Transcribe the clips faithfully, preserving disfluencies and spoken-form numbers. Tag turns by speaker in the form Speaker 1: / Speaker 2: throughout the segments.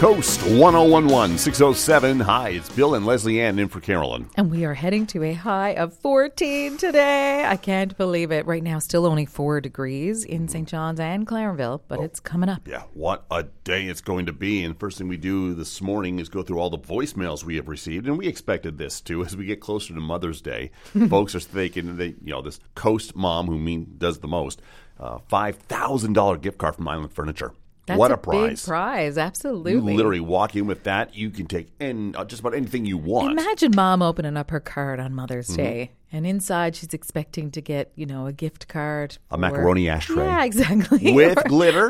Speaker 1: Coast one oh one one, six oh seven. Hi, it's Bill and Leslie Ann in for Carolyn.
Speaker 2: And we are heading to a high of fourteen today. I can't believe it. Right now, still only four degrees in Saint John's and Clarenville, but oh, it's coming up.
Speaker 1: Yeah, what a day it's going to be. And first thing we do this morning is go through all the voicemails we have received. And we expected this, too, as we get closer to Mother's Day. Folks are thinking that, you know, this Coast mom who mean does the most, uh, five thousand dollars gift card from Island Furniture.
Speaker 2: That's
Speaker 1: what a,
Speaker 2: a
Speaker 1: prize.
Speaker 2: big prize, absolutely.
Speaker 1: You literally walk in with that. You can take in uh, just about anything you want.
Speaker 2: Imagine Mom opening up her card on Mother's mm-hmm. Day, and inside she's expecting to get, you know, a gift card.
Speaker 1: A or, macaroni ashtray.
Speaker 2: Yeah, exactly.
Speaker 1: With
Speaker 2: or,
Speaker 1: glitter.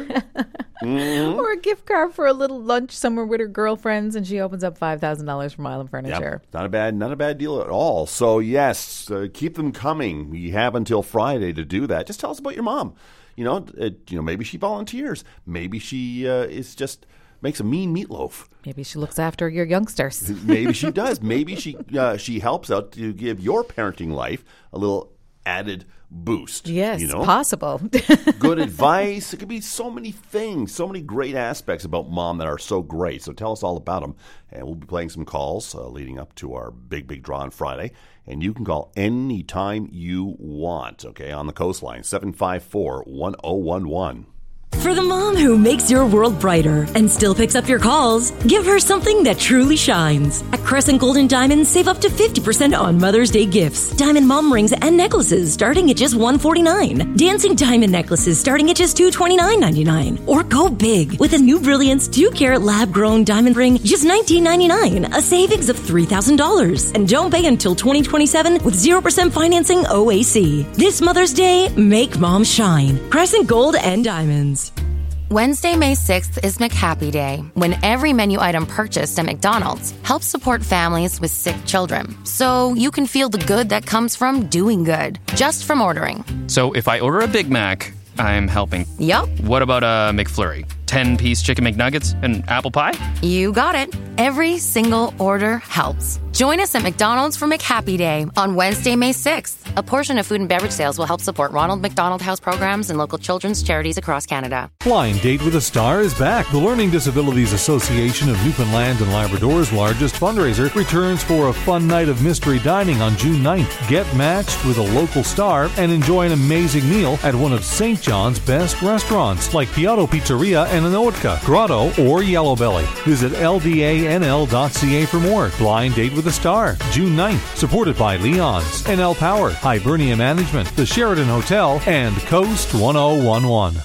Speaker 1: mm-hmm.
Speaker 2: Or a gift card for a little lunch somewhere with her girlfriends, and she opens up five thousand dollars from Island Furniture.
Speaker 1: Yep. Not a bad, not a bad deal at all. So, yes, uh, keep them coming. We have until Friday to do that. Just tell us about your mom. You know, it, you know, maybe she volunteers. Maybe she uh, is just makes a mean meatloaf.
Speaker 2: Maybe she looks after your youngsters.
Speaker 1: Maybe she does. Maybe she uh, she helps out to give your parenting life a little added boost.
Speaker 2: Yes,
Speaker 1: you know?
Speaker 2: Possible.
Speaker 1: Good advice. It could be so many things, so many great aspects about Mom that are so great. So tell us all about them. And we'll be playing some calls uh, leading up to our big, big draw on Friday. And you can call anytime you want, okay, on the Coastline, seven five four, one oh one one.
Speaker 3: For the mom who makes your world brighter and still picks up your calls, give her something that truly shines. At Crescent Gold and Diamonds, save up to fifty percent on Mother's Day gifts. Diamond mom rings and necklaces starting at just one hundred forty-nine dollars. Dancing diamond necklaces starting at just two hundred twenty-nine ninety-nine. Or go big with a new Brilliance two carat lab-grown diamond ring, just nineteen ninety-nine, a savings of three thousand dollars. And don't pay until twenty twenty-seven with zero percent financing O A C. This Mother's Day, make mom shine. Crescent Gold and Diamonds.
Speaker 4: Wednesday, May sixth is McHappy Day, when every menu item purchased at McDonald's helps support families with sick children. So you can feel the good that comes from doing good, just from ordering.
Speaker 5: So if I order a Big Mac, I'm helping.
Speaker 4: Yup.
Speaker 5: What about a McFlurry? ten-piece chicken McNuggets and apple pie?
Speaker 4: You got it. Every single order helps. Join us at McDonald's for McHappy Day on Wednesday, May sixth. A portion of food and beverage sales will help support Ronald McDonald House programs and local children's charities across Canada.
Speaker 6: Blind Date with a Star is back. The Learning Disabilities Association of Newfoundland and Labrador's largest fundraiser returns for a fun night of mystery dining on June ninth. Get matched with a local star and enjoy an amazing meal at one of Saint John's best restaurants like Piatto Pizzeria and Anotka, Grotto, or Yellow Belly. Visit L D A N L dot C A for more. Blind Date with a Star, June ninth, supported by Leon's, N L Power, Hibernia Management, the Sheraton Hotel, and Coast one oh one one.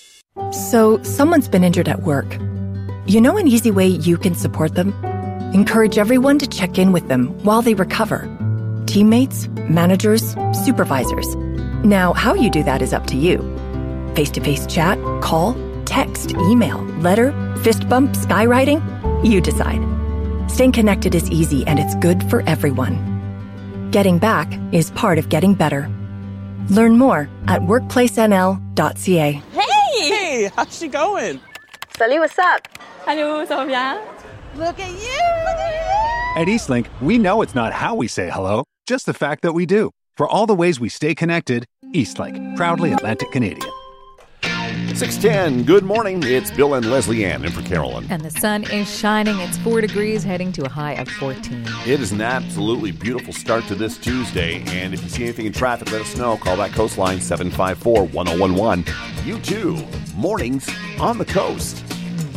Speaker 7: So, someone's been injured at work. You know an easy way you can support them? Encourage everyone to check in with them while they recover. Teammates, managers, supervisors. Now, how you do that is up to you. Face-to-face chat, call, text, email, letter, fist bump, skywriting? You decide. Staying connected is easy and it's good for everyone. Getting back is part of getting better. Learn more at workplace N L dot C A.
Speaker 8: Hey! Hey, how's she going?
Speaker 9: Salut, what's up?
Speaker 10: Hello, ça va bien?
Speaker 9: Look at you!
Speaker 11: At Eastlink, we know it's not how we say hello, just the fact that we do. For all the ways we stay connected, Eastlink, proudly Atlantic Canadian.
Speaker 1: six ten, good morning. It's Bill and Leslie Ann in for Carolyn.
Speaker 2: And the sun is shining. It's four degrees, heading to a high of fourteen.
Speaker 1: It is an absolutely beautiful start to this Tuesday. And if you see anything in traffic, let us know. Call that Coastline, seven five four, one oh one one. You too, mornings on the coast.